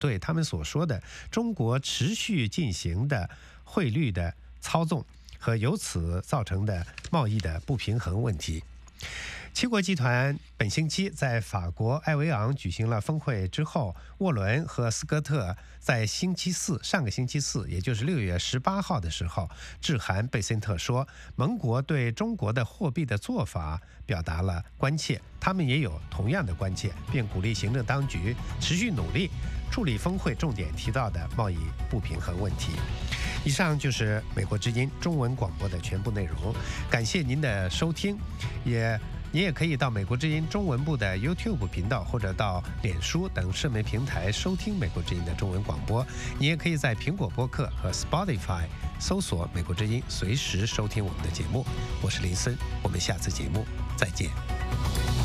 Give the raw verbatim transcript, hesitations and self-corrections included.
对他们所说的中国持续进行的汇率的操纵和由此造成的贸易的不平衡问题。七国集团本星期在法国埃维昂举行了峰会之后，沃伦和斯科特在星期四上个星期四也就是六月十八号的时候致函贝森特说，盟国对中国的货币的做法表达了关切，他们也有同样的关切，并鼓励行政当局持续努力处理峰会重点提到的贸易不平衡问题。以上就是美国之音中文广播的全部内容，感谢您的收听，也您也可以到美国之音中文部的 YouTube 频道或者到脸书等社媒平台收听美国之音的中文广播。你也可以在苹果播客和 Spotify 搜索美国之音，随时收听我们的节目。我是林森，我们下次节目再见。